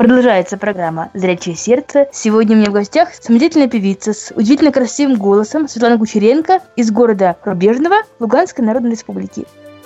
Продолжается программа «Зрячее сердце». Сегодня у меня в гостях самодеятельная певица с удивительно красивым голосом Светлана Кучеренко из города Рубежного Луганской Народной Республики.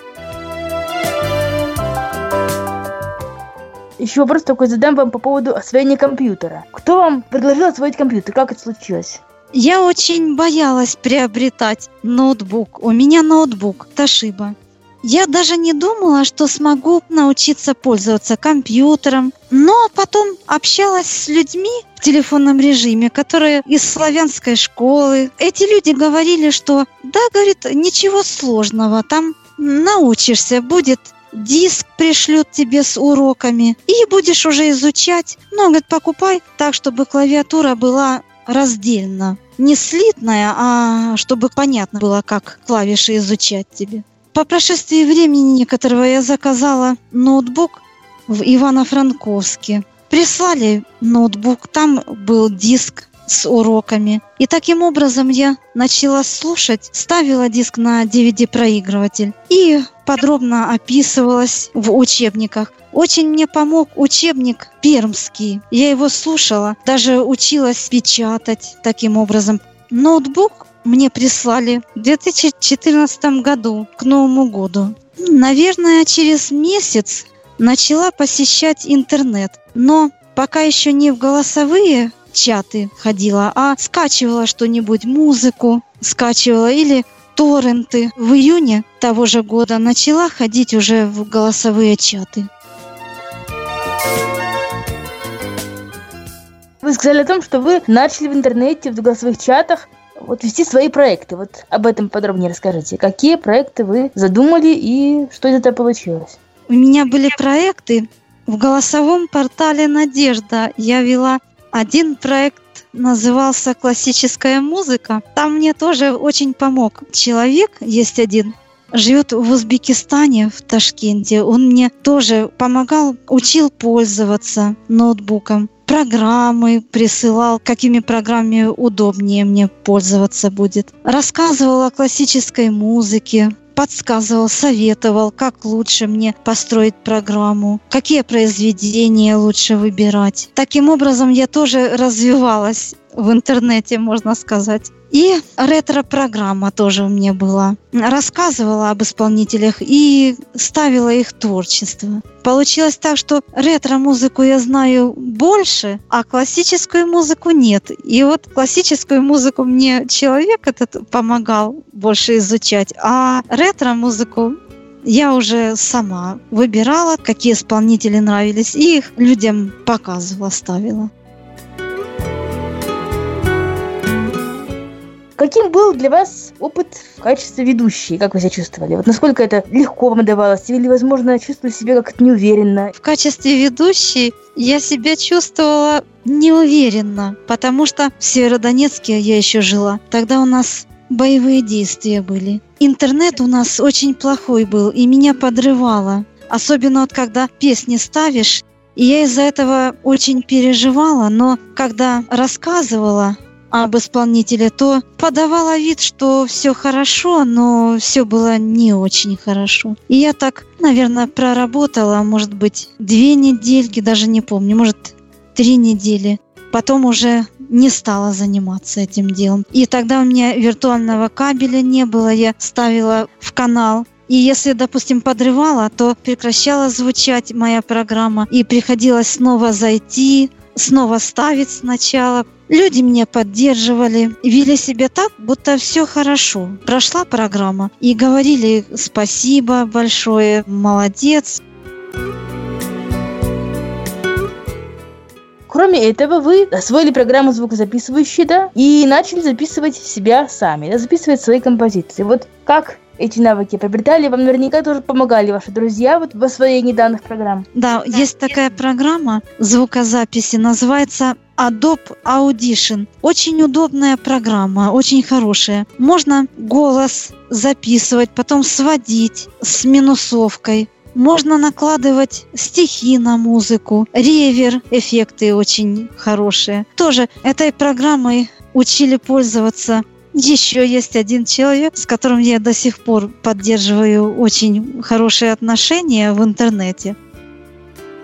Еще вопрос такой задам вам по поводу освоения компьютера. Кто вам предложил освоить компьютер? Как это случилось? Я очень боялась приобретать ноутбук. У меня ноутбук Toshiba. Я даже не думала, что смогу научиться пользоваться компьютером. Но потом общалась с людьми в телефонном режиме, которые из славянской школы. Эти люди говорили, что да, говорит, ничего сложного, там научишься, будет диск пришлют тебе с уроками, и будешь уже изучать. Но, говорит, покупай так, чтобы клавиатура была раздельно. Не слитная, а чтобы понятно было, как клавиши изучать тебе. По прошествии времени некоторого я заказала ноутбук в Ивано-Франковске. Прислали ноутбук, там был диск с уроками. И таким образом я начала слушать, ставила диск на DVD-проигрыватель и подробно описывалась в учебниках. Очень мне помог учебник пермский. Я его слушала, даже училась печатать таким образом. Ноутбук мне прислали в 2014 году, к Новому году. Наверное, через месяц начала посещать интернет. Но пока еще не в голосовые чаты ходила, а скачивала что-нибудь, музыку скачивала или торренты. В июне того же года начала ходить уже в голосовые чаты. Вы сказали о том, что вы начали в интернете, в голосовых чатах вести свои проекты. Об этом подробнее расскажите. Какие проекты вы задумали и что из этого получилось? У меня были проекты в голосовом портале «Надежда». Я вела один проект, назывался «Классическая музыка». Там мне тоже очень помог человек, есть один, живет в Узбекистане, в Ташкенте. Он мне тоже помогал, учил пользоваться ноутбуком. Программы присылал, какими программами удобнее мне пользоваться будет. Рассказывал о классической музыке, подсказывал, советовал, как лучше мне построить программу, какие произведения лучше выбирать. Таким образом, я тоже развивалась в интернете, можно сказать. И ретро-программа тоже у меня была. Рассказывала об исполнителях и ставила их творчество. Получилось так, что ретро-музыку я знаю больше, а классическую музыку нет. И классическую музыку мне человек этот помогал больше изучать, а ретро-музыку я уже сама выбирала, какие исполнители нравились, и их людям показывала, ставила. Каким был для вас опыт в качестве ведущей? Как вы себя чувствовали? Насколько это легко вам давалось? Или, возможно, чувствовали себя как-то неуверенно? В качестве ведущей я себя чувствовала неуверенно, потому что в Северодонецке я еще жила. Тогда у нас боевые действия были. Интернет у нас очень плохой был, и меня подрывало. Особенно когда песни ставишь. И я из-за этого очень переживала, но когда рассказывала об исполнителе, то подавала вид, что все хорошо, но все было не очень хорошо. И я так, наверное, проработала, может быть, 2 недельки, даже не помню, может, 3 недели. Потом уже не стала заниматься этим делом. И тогда у меня виртуального кабеля не было, я ставила в канал. И если, допустим, подрывала, то прекращала звучать моя программа, и приходилось снова зайти, снова ставить сначала. Люди меня поддерживали, вели себя так, будто все хорошо. Прошла программа и говорили спасибо большое, молодец. Кроме этого, вы освоили программу звукозаписывающую, да, и начали записывать себя сами, да, записывать свои композиции. Как эти навыки приобретали? Вам наверняка тоже помогали ваши друзья в освоении данных программ. Да, есть такая программа звукозаписи, называется Adobe Audition. Очень удобная программа, очень хорошая. Можно голос записывать, потом сводить с минусовкой. Можно накладывать стихи на музыку, ревер, эффекты очень хорошие. Тоже этой программой учили пользоваться. Еще есть один человек, с которым я до сих пор поддерживаю очень хорошие отношения в интернете.